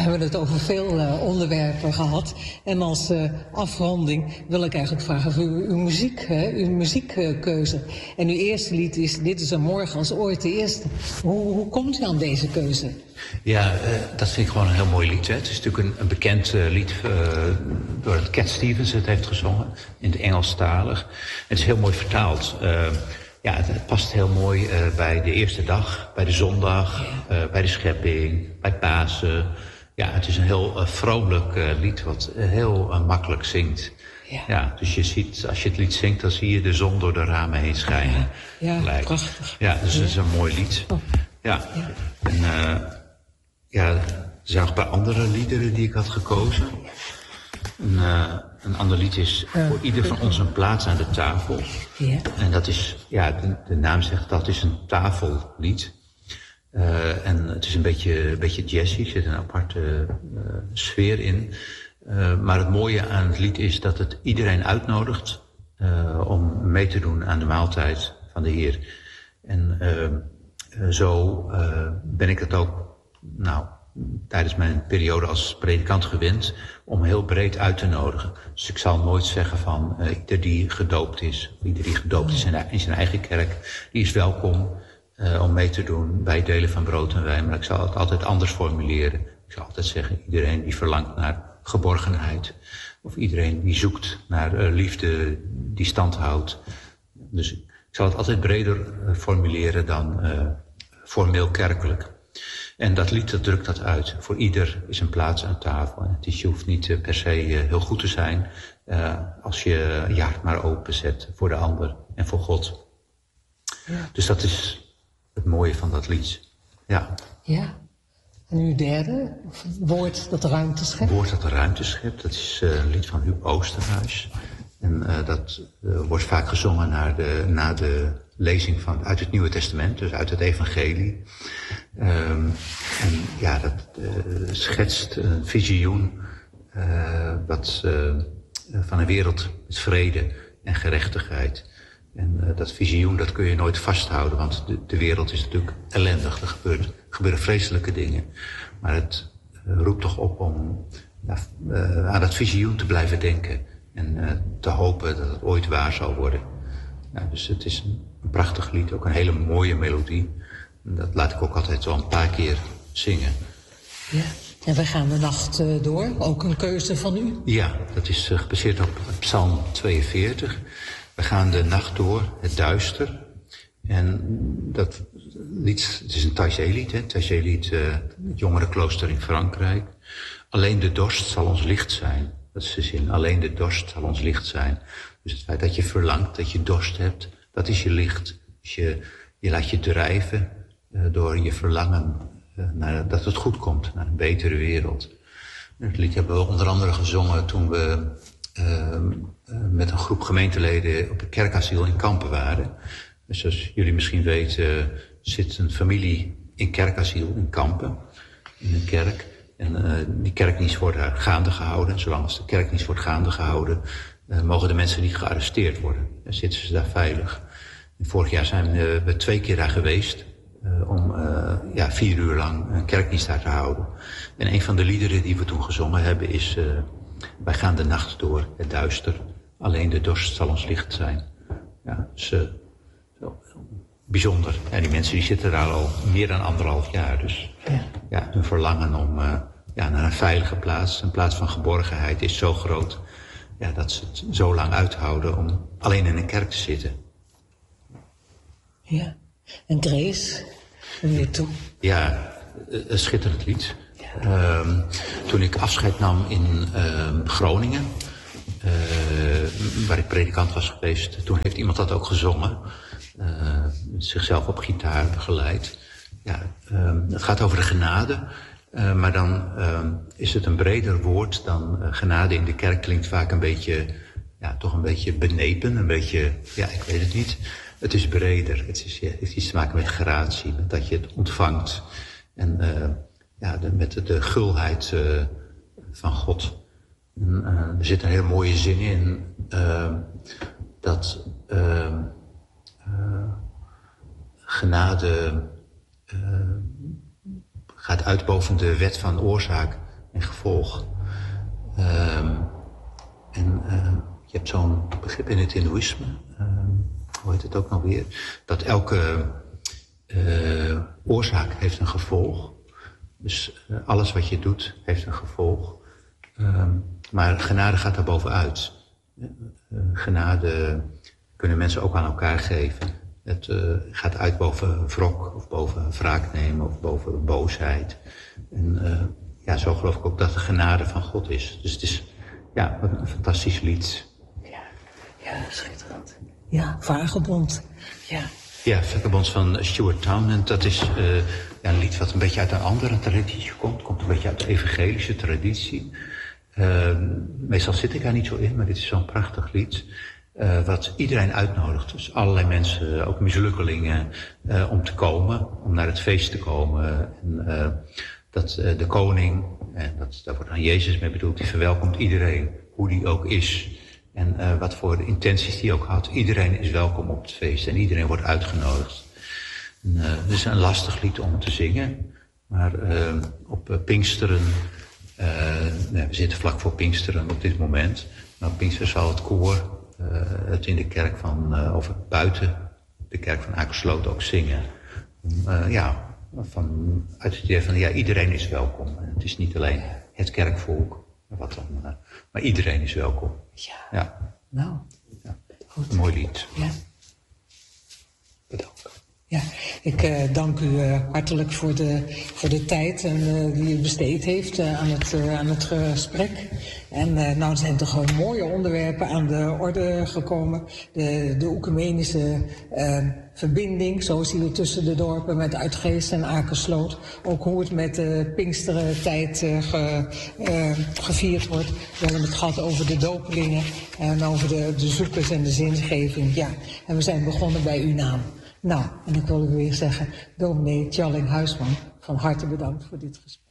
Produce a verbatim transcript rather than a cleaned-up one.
hebben het over veel uh, onderwerpen gehad. En als uh, afronding wil ik eigenlijk vragen voor uw, uw muziek, hè, uw muziekkeuze. En uw eerste lied is Dit is een morgen als ooit de eerste. Hoe, hoe komt u aan deze keuze? Ja, uh, dat vind ik gewoon een heel mooi lied. Hè. Het is natuurlijk een, een bekend uh, lied uh, door het Cat Stevens het heeft gezongen. In het Engelstalig. Het is heel mooi vertaald. Uh, ja, het, het past heel mooi uh, bij de eerste dag, bij de zondag, uh, bij de schepping, bij Pasen. Ja, het is een heel uh, vrolijk uh, lied wat uh, heel uh, makkelijk zingt. Ja. Ja, dus je ziet, als je het lied zingt, dan zie je de zon door de ramen heen schijnen. Ja, ja prachtig. Ja, dus het is een mooi lied. Oh. Ja, ja. En uh, ja, er zijn nog een paar andere liederen die ik had gekozen. Een, uh, een ander lied is uh, Voor ieder van ons een plaats aan de tafel. Ja. En dat is, ja, de, de naam zegt dat is een tafellied. Uh, en het is een beetje, een beetje jazzy, er zit een aparte uh, sfeer in. Uh, maar het mooie aan het lied is dat het iedereen uitnodigt uh, om mee te doen aan de maaltijd van de Heer. En uh, uh, zo uh, ben ik het ook, nou, tijdens mijn periode als predikant gewend om heel breed uit te nodigen. Dus ik zal nooit zeggen van uh, ieder die gedoopt is, of ieder die gedoopt is in, in zijn eigen kerk, die is welkom uh, om mee te doen bij het delen van brood en wijn. Maar ik zal het altijd anders formuleren. Ik zal altijd zeggen, iedereen die verlangt naar geborgenheid, of iedereen die zoekt naar uh, liefde die stand houdt. Dus ik zal het altijd breder uh, formuleren dan uh, formeel kerkelijk. En dat lied dat drukt dat uit. Voor ieder is een plaats aan tafel. En het is, je hoeft niet uh, per se uh, heel goed te zijn uh, als je je hart maar openzet voor de ander en voor God. Ja. Dus dat is het mooie van dat lied. Ja. Ja. En uw derde, Woord dat ruimte schept? Woord dat de ruimte schept, dat is uh, een lied van Huub Oosterhuis. En uh, dat uh, wordt vaak gezongen naar de, na de lezing van, uit het Nieuwe Testament, dus uit het Evangelie. Um, en ja, dat uh, schetst een visioen uh, wat, uh, van een wereld met vrede en gerechtigheid. En uh, dat visioen dat kun je nooit vasthouden, want de, de wereld is natuurlijk ellendig. Er gebeurt, gebeuren vreselijke dingen. Maar het uh, roept toch op om uh, uh, aan dat visioen te blijven denken. En uh, te hopen dat het ooit waar zal worden. Ja, dus het is een, een prachtig lied, ook een hele mooie melodie. En dat laat ik ook altijd wel een paar keer zingen. Ja, en we gaan de nacht uh, door. Ook een keuze van u? Ja, dat is uh, gebaseerd op Psalm tweeënveertig. We gaan de nacht door, het duister. En dat lied, het is een Taizé-lied, hè. Taizé-lied, uh, het jongerenklooster in Frankrijk. Alleen de dorst zal ons licht zijn. Dat is de zin, alleen de dorst zal ons licht zijn. Dus het feit dat je verlangt, dat je dorst hebt, dat is je licht. Dus je, je laat je drijven uh, door je verlangen uh, naar, dat het goed komt, naar een betere wereld. En het lied hebben we onder andere gezongen toen we uh, uh, met een groep gemeenteleden op een kerkasiel in Kampen waren. Dus zoals jullie misschien weten uh, zit een familie in kerkasiel in Kampen, in een kerk. En uh, die kerkdienst wordt daar gaande gehouden. Zolang als de kerkdienst wordt gaande gehouden, uh, mogen de mensen niet gearresteerd worden. Dan zitten ze daar veilig. En vorig jaar zijn uh, we twee keer daar geweest uh, om uh, ja, vier uur lang een kerkdienst daar te houden. En een van de liederen die we toen gezongen hebben is uh, wij gaan de nacht door, het duister. Alleen de dorst zal ons licht zijn. Ja, dus uh, zo, bijzonder. Ja, die mensen die zitten daar al meer dan anderhalf jaar. Dus ja, ja hun verlangen om uh, ja, naar een veilige plaats, een plaats van geborgenheid, is zo groot. Ja, dat ze het zo lang uithouden om alleen in een kerk te zitten. Ja, en Grace, weer toe. Ja, een schitterend lied. Ja. Um, toen ik afscheid nam in um, Groningen, uh, waar ik predikant was geweest, toen heeft iemand dat ook gezongen. Uh, zichzelf op gitaar begeleid. Ja, um, het gaat over de genade, uh, maar dan uh, is het een breder woord dan uh, genade in de kerk klinkt vaak een beetje, ja, toch een beetje benepen, een beetje, ja, ik weet het niet. Het is breder, het, is, ja, het heeft iets te maken met gratie, met dat je het ontvangt. En uh, ja, de, met de, de gulheid uh, van God. En, uh, er zit een hele mooie zin in, uh, dat uh, uh, genade uh, gaat uit boven de wet van oorzaak en gevolg. Um, en uh, je hebt zo'n begrip in het Hindoeïsme, um, hoe heet het ook nog weer, dat elke uh, oorzaak heeft een gevolg. Dus uh, alles wat je doet heeft een gevolg. Um, maar genade gaat daar bovenuit. Uh, genade kunnen mensen ook aan elkaar geven. Het uh, gaat uit boven wrok of boven wraak nemen of boven boosheid. En uh, ja, zo geloof ik ook dat de genade van God is. Dus het is ja, een, een fantastisch lied. Ja, ja, schitterend. Ja, Vagebond. Ja. Ja, Vagabonds van Stuart Townend, dat is uh, ja, een lied wat een beetje uit een andere traditie komt. Komt een beetje uit de evangelische traditie. Uh, meestal zit ik daar niet zo in, maar dit is zo'n prachtig lied. Uh, wat iedereen uitnodigt, dus allerlei mensen, ook mislukkelingen, uh, om te komen, om naar het feest te komen. En uh, dat uh, de koning, en dat, daar wordt dan Jezus mee bedoeld, die verwelkomt iedereen, hoe die ook is. En uh, wat voor de intenties die ook had. Iedereen is welkom op het feest en iedereen wordt uitgenodigd. En, uh, het is een lastig lied om te zingen, maar uh, op uh, Pinksteren, uh, nee, we zitten vlak voor Pinksteren op dit moment, maar op Pinksteren zal het koor Uh, het in de kerk van, uh, of buiten de kerk van Akersloot ook zingen. Uh, ja, van, uit het idee van ja, iedereen is welkom. En het is niet alleen het kerkvolk, wat dan, uh, maar iedereen is welkom. Ja, ja. Nou, ja. goed. Een mooi lied. Ja. Bedankt. Ja, ik uh, dank u uh, hartelijk voor de, voor de tijd en, uh, die u besteed heeft uh, aan, het, uh, aan het gesprek. En uh, nou zijn toch gewoon mooie onderwerpen aan de orde gekomen. De, de oecumenische uh, verbinding, zo zie je tussen de dorpen met Uitgeest en Akersloot. Ook hoe het met de Pinkstertijd uh, ge, uh, gevierd wordt. We hebben het gehad over de dopelingen en over de, de zoekers en de zingeving. Ja, en we zijn begonnen bij uw naam. Nou, en ik wil u weer zeggen, dominee Tjalling Huisman, van harte bedankt voor dit gesprek.